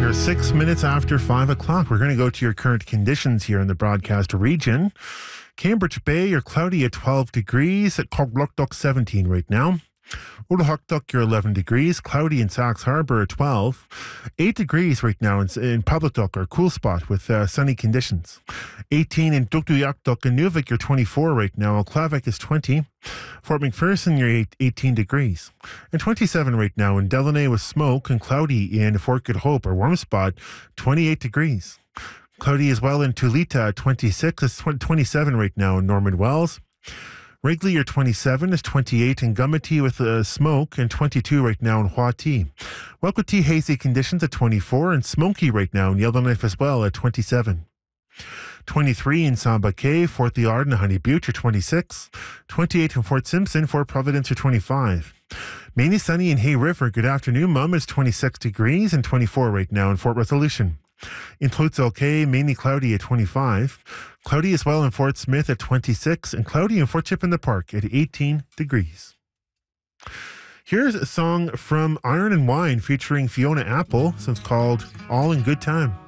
We're 6 minutes after 5 o'clock. We're going to go to your current conditions here in the broadcast region. Cambridge Bay, you're cloudy at 12 degrees. At Cogblockdock, 17 right now. Oldhockduck, you're 11 degrees. Cloudy in Sachs Harbour at 12. 8 degrees right now in Pabloduck, our cool spot with sunny conditions. 18 in Dukduyakduk and Nuvik, you're 24 right now. Klavik is 20. Fort McPherson, you're 18 degrees. And 27 right now in Delaney with smoke, and cloudy in Fort Good Hope, our warm spot, 28 degrees. Cloudy as well in Tulita at 26. It's 27 right now in Norman Wells. Wrigley, you're 27, is 28 in Gumity with smoke, and 22 right now in Huati. Welcome hazy conditions at 24, and smoky right now in Yellowknife as well at 27. 23 in Samba Cay, Fort Liard and Honey Butte, you're 26. 28 in Fort Simpson, Fort Providence, you're 25. Mainly sunny in Hay River. Good afternoon, Mum. It's 26 degrees and 24 right now in Fort Resolution. In Floatzel Cay, mainly cloudy at 25. Cloudy as well in Fort Smith at 26. And cloudy in Fort Chip in the Park at 18 degrees. Here's a song from Iron and Wine featuring Fiona Apple. So it's called All in Good Time.